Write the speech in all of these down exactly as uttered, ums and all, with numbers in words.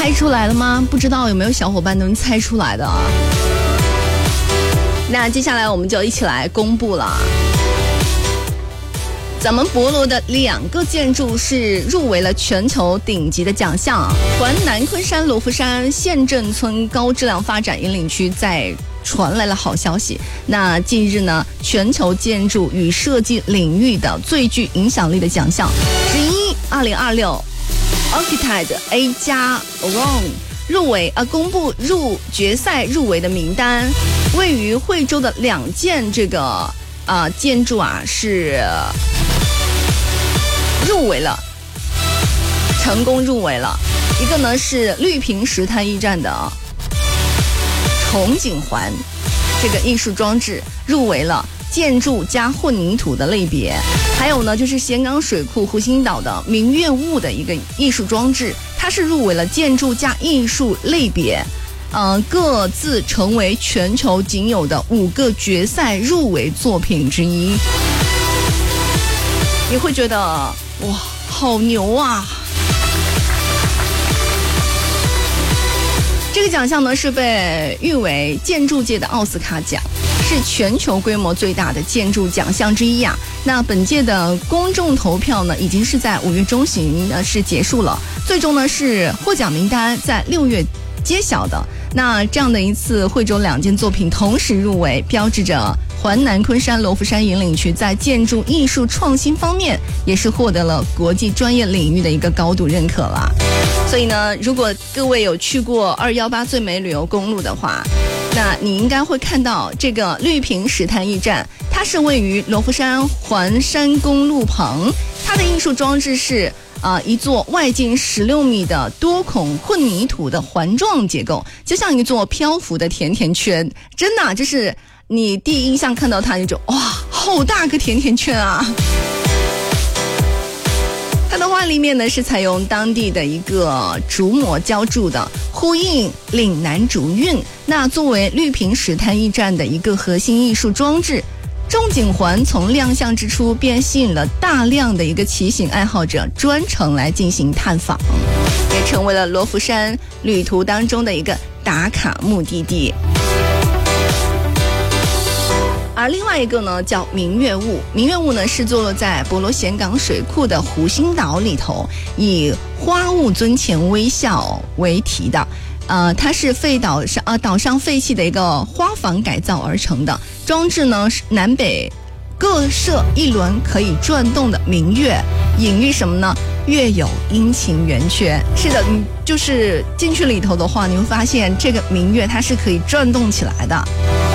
猜出来了吗？不知道有没有小伙伴能猜出来的啊？那接下来我们就一起来公布了。咱们博罗的两个建筑是入围了全球顶级的奖项，环南昆山罗浮山县镇村高质量发展引领区在传来了好消息。那近日呢，全球建筑与设计领域的最具影响力的奖项之一二零二六 Architect A 加 Around 入围啊，公布入决赛入围的名单。位于惠州的两件这个啊、呃、建筑啊是入围了，成功入围了。一个呢是绿屏石滩驿站的重景环这个艺术装置入围了建筑加混凝土的类别，还有呢就是咸港水库湖心岛的明月雾的一个艺术装置，它是入围了建筑加艺术类别。呃，各自成为全球仅有的五个决赛入围作品之一。你会觉得哇，好牛啊！这个奖项呢是被誉为建筑界的奥斯卡奖，是全球规模最大的建筑奖项之一啊。那本届的公众投票呢，已经是在五月中旬呢是结束了，最终呢是获奖名单在六月揭晓的。那这样的一次惠州两件作品同时入围，标志着环南昆山罗浮山引领区在建筑艺术创新方面也是获得了国际专业领域的一个高度认可了。所以呢，如果各位有去过二一八最美旅游公路的话，那你应该会看到这个绿屏石滩驿站，它是位于罗浮山环山公路旁，它的艺术装置是啊、呃，一座外径十六米的多孔混凝土的环状结构，就像一座漂浮的甜甜圈。真的、啊，就是你第一印象看到它，你就哇，好大个甜甜圈啊！它的画立面呢是采用当地的一个竹模浇筑的，呼应岭南竹韵。那作为绿屏石滩驿站的一个核心艺术装置，重景环从亮相之初便吸引了大量的一个骑行爱好者专程来进行探访，也成为了罗浮山旅途当中的一个打卡目的地。而另外一个呢叫明月雾，明月雾呢是坐落在博罗咸港水库的湖心岛里头，以花雾尊前微笑为题的。呃，它是废岛上呃岛上废弃的一个花房改造而成的装置呢，是南北各设一轮可以转动的明月，隐喻什么呢？月有阴晴圆缺。是的，你就是进去里头的话，你会发现这个明月它是可以转动起来的。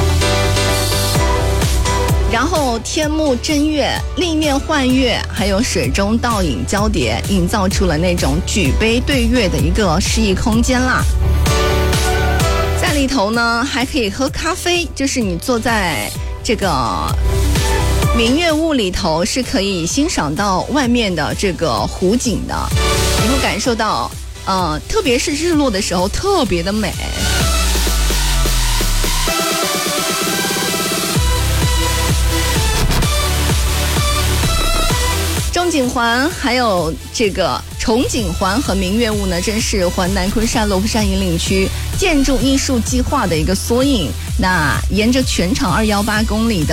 然后天幕正月，立面幻月，还有水中倒影交叠，营造出了那种举杯对月的一个诗意空间啦。在里头呢还可以喝咖啡，就是你坐在这个明月雾里头是可以欣赏到外面的这个湖景的，你会感受到呃，特别是日落的时候特别的美。重景环还有这个重景环和明月雾呢，正是环南昆山罗浮山引领区建筑艺术计划的一个缩影。那沿着全长二一八公里的